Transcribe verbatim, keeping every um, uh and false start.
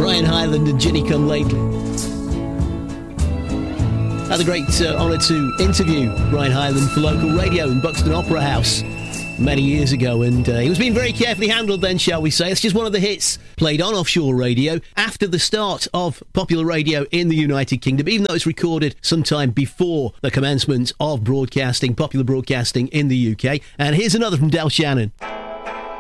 Brian Hyland and Ginny Come Lately. I had the great uh, honour to interview Brian Hyland for local radio in Buxton Opera House many years ago, and uh, he was being very carefully handled then, shall we say. It's just one of the hits played on offshore radio after the start of popular radio in the United Kingdom, even though it's recorded sometime before the commencement of broadcasting, popular broadcasting in the U K. And here's another from Del Shannon.